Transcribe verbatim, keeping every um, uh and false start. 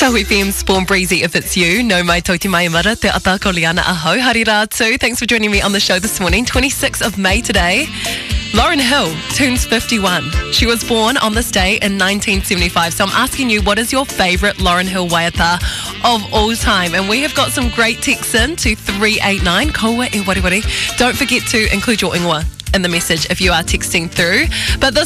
Tau F M, Spawn Breezy, if it's you. No mai tauti mai mara, te ata ko Liana aho, hari rā tū. Thanks for joining me on the show this morning, twenty-sixth of May today. Lauryn Hill turns fifty-one. She was born on this day in nineteen seventy-five. So I'm asking you, what is your favourite Lauryn Hill waiata of all time? And we have got some great texts in to three eight nine. Kaua e wari wari. Don't forget to include your ingoa in the message if you are texting through. But this